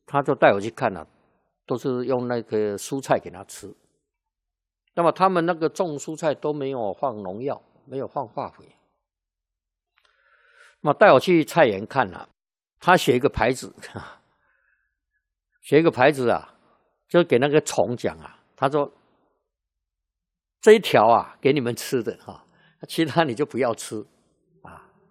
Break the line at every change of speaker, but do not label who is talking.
他就带我去看了，都是用那个蔬菜给他吃。那么他们那个种蔬菜都没有放农药，没有放化肥。那么带我去菜园看了，他写一个牌子，写一个牌子啊，就给那个虫讲啊，他说这一条啊给你们吃的哈，其他你就不要吃